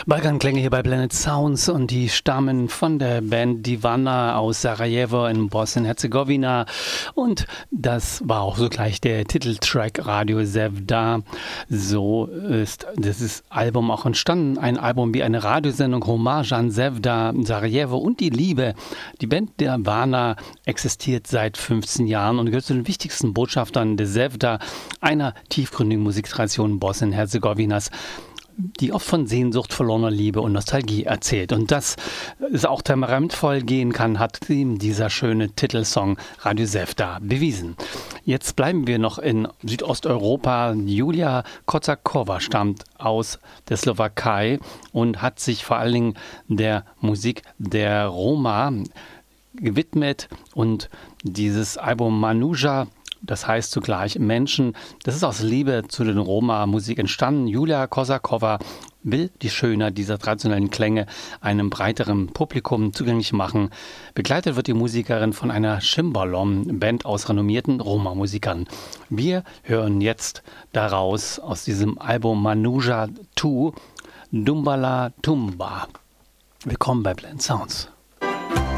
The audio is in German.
Balkanklänge hier bei Blended Sounds und die stammen von der Band Divana aus Sarajevo in Bosnien-Herzegowina und das war auch sogleich der Titeltrack Radio Zvezda. So ist dieses Album auch entstanden, ein Album wie eine Radiosendung, Hommage an Zvezda, Sarajevo und die Liebe. Die Band Divana existiert seit 15 Jahren und gehört zu den wichtigsten Botschaftern der Zvezda, einer tiefgründigen Musiktradition Bosnien-Herzegowinas, die oft von Sehnsucht, verlorener Liebe und Nostalgie erzählt. Und dass es auch temperamentvoll gehen kann, hat ihm dieser schöne Titelsong Radio Zvezda bewiesen. Jetzt bleiben wir noch in Südosteuropa. Julia Kozáková stammt aus der Slowakei und hat sich vor allen Dingen der Musik der Roma gewidmet. Und dieses Album Manuja, das heißt zugleich Menschen, das ist aus Liebe zu den Roma-Musik entstanden. Julia Kozáková will die Schönheit dieser traditionellen Klänge einem breiteren Publikum zugänglich machen. Begleitet wird die Musikerin von einer Cimbalom-Band aus renommierten Roma-Musikern. Wir hören jetzt daraus aus diesem Album Manuja 2 Dumbala Tumba. Willkommen bei Blended Sounds.